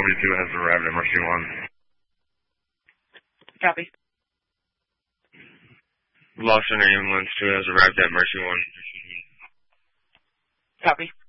Copy 2 has arrived at Mercy 1. Copy. Lost Center Ambulance 2 has arrived at Mercy 1. Copy.